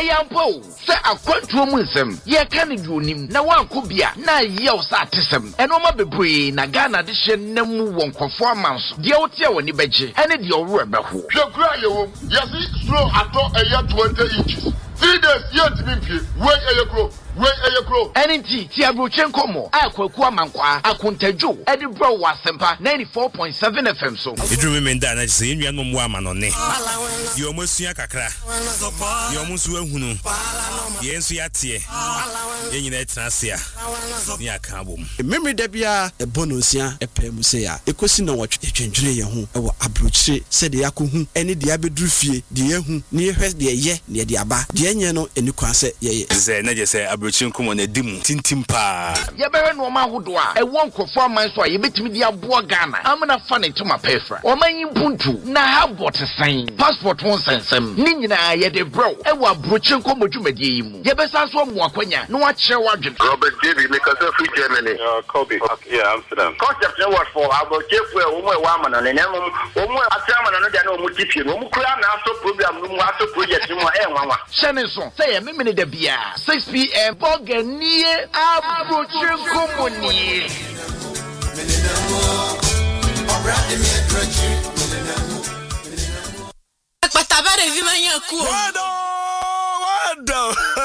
Eyampo say akwantuo mu nsem ye ka ne duonim na wanko bia na yew sa atesem eno ma bebree na Ghana de hye namu wonkofo amanso de wote woni beje ene de owo ebeho hwekura yewo yesi slow ato eya 20 inches 3 days yet bimfie we eyekro Enti ti abroche nkomo akwaku amankwa akontadwo edi bro wasempa 94.7 FM so edru me nda na se enua no mo amanone ye omosua kakra ye omusu ahunu ye nsu yate ye nyina etrasia ni aka bom memre da bia ebonosia epem se ya ekosi na wotwe etwendwene ye ho ewo abroche se de yakohu ene de abedru fie de yehu ne yehwe de ye ne de aba de enye no eni kwa se ye ze na je se abroche nkomo na dimu tintim pa ye bewe no ma hodo a ewo nkofo aman so a ye betimi de aboa Ghana amna fa ne tuma pefra o manyi puntu na habot sign passport won sensem ni nyina ye de bro ewo abroche nkomo dwumade yi mu ye besa so mo akwanya no a kire wadwen Robert David because of Germany Kobe yeah Amsterdam concept no what for abroche fu e wo mo e wa amana ne nemu wo mo atrama no de na o mo tipie no mo kura na aso program no mo aso project mo e nwanwa shene so say ye memene da bia 6 p.m. Boganie abroche nkomo ni Akpatabare vi manya ku. Wado